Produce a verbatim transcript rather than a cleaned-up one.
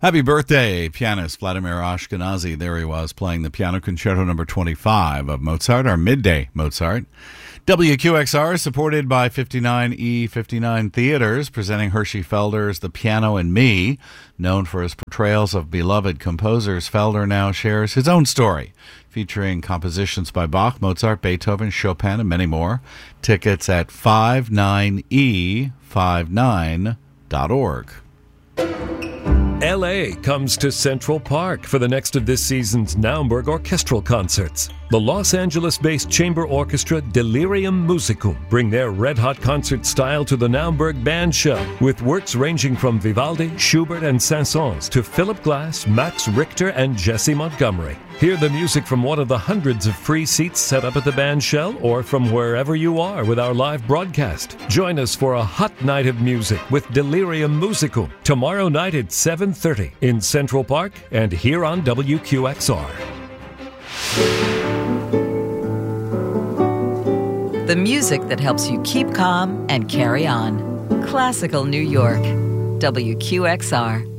Happy birthday, pianist Vladimir Ashkenazy. There he was playing the piano concerto number twenty-five of Mozart, our midday Mozart. W Q X R is supported by fifty-nine E fifty-nine Theaters, presenting Hershey Felder's The Piano and Me. Known for his portrayals of beloved composers, Felder now shares his own story, featuring compositions by Bach, Mozart, Beethoven, Chopin, and many more. Tickets at fifty-nine E fifty-nine dot org. L A comes to Central Park for the next of this season's Naumburg Orchestral Concerts. The Los Angeles-based chamber orchestra Delirium Musicum bring their red-hot concert style to the Naumburg Band Show, with works ranging from Vivaldi, Schubert, and Saint-Saëns to Philip Glass, Max Richter, and Jesse Montgomery. Hear the music from one of the hundreds of free seats set up at the band shell or from wherever you are with our live broadcast. Join us for a hot night of music with Delirium Musicum tomorrow night at seven thirty in Central Park and here on W Q X R. The music that helps you keep calm and carry on. Classical New York. W Q X R.